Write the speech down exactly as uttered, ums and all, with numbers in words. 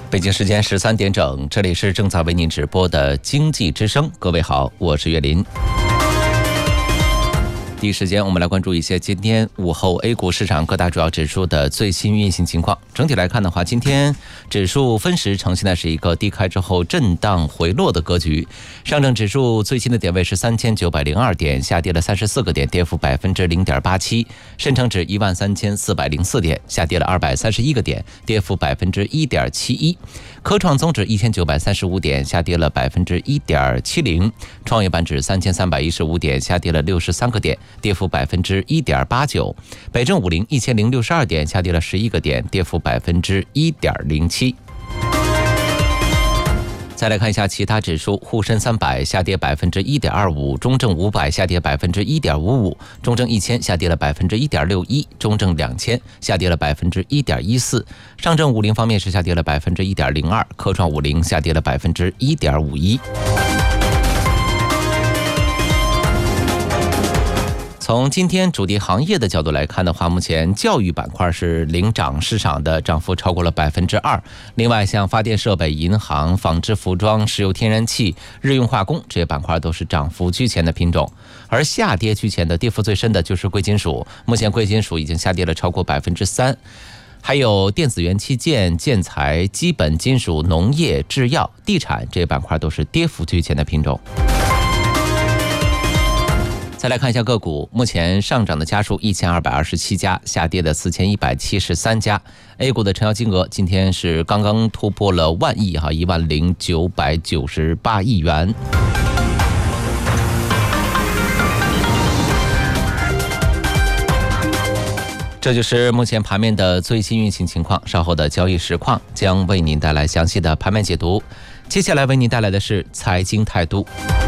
北京时间十三点整，这里是正在为您直播的经济之声。各位好，我是岳林。第一时间，我们来关注一些今天午后 A 股市场各大主要指数的最新运行情况。整体来看的话，今天指数分时呈现的是一个低开之后震荡回落的格局。上证指数最新的点位是三千九百零二点，下跌了三十四个点，跌幅百分之零点八七。深成指一万三千四百零四点，下跌了二百三十一个点，跌幅百分之一点七一。科创综指一千九百三十五点，下跌了百分之一点七零。创业板指三千三百一十五点，下跌了六十三个点，跌幅百分之一点八九。北证五零一千零六十二点，下跌了十一个点，跌幅百分之一点零七。再来看一下其他指数，沪深三百下跌百分之一点二五，中证五百下跌百分之一点五五，中证一千下跌了百分之一点六一，中证两千下跌了百分之一点一四，上证五零方面是下跌了百分之一点零二，科创五零下跌了百分之一点五一。从今天主题行业的角度来看的话，目前教育板块是领涨市场的，涨幅超过了百分之二。另外，像发电设备、银行、纺织服装、石油天然气、日用化工这些板块都是涨幅居前的品种。而下跌居前的、跌幅最深的就是贵金属，目前贵金属已经下跌了超过百分之三。还有电子元器件、建材、基本金属、农业、制药、地产这些板块都是跌幅居前的品种。再来看一下个股，目前上涨的家数一千二百二十七家，下跌的四千一百七十三家。A 股的成交金额今天是刚刚突破了万亿哈，一万零九百九十八亿元。这就是目前盘面的最新运行情况，稍后的交易实况将为您带来详细的盘面解读。接下来为您带来的是财经态度。